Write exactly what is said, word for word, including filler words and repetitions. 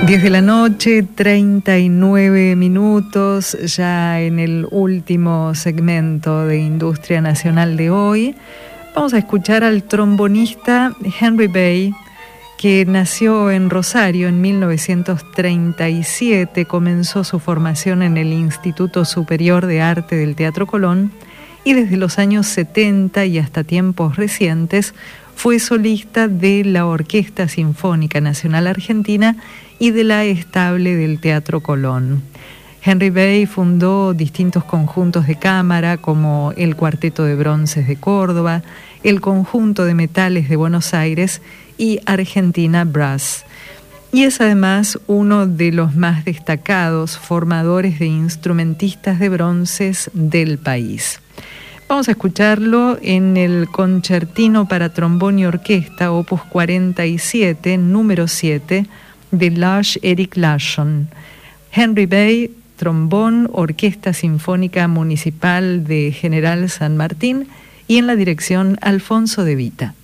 diez de la noche, treinta y nueve minutos, ya en el último segmento de Industria Nacional de hoy. Vamos a escuchar al trombonista Henry Bey, que nació en Rosario en mil novecientos treinta y siete, comenzó su formación en el Instituto Superior de Arte del Teatro Colón y desde los años setenta y hasta tiempos recientes fue solista de la Orquesta Sinfónica Nacional Argentina y de la Estable del Teatro Colón. Henry Bey fundó distintos conjuntos de cámara como el Cuarteto de Bronces de Córdoba, el Conjunto de Metales de Buenos Aires y Argentina Brass. Y es además uno de los más destacados formadores de instrumentistas de bronces del país. Vamos a escucharlo en el Concertino para trombón y orquesta, opus cuarenta y siete, número siete, de Lars Erik Larsson. Henry Bey, trombón, Orquesta Sinfónica Municipal de General San Martín, y en la dirección Alfonso de Vita.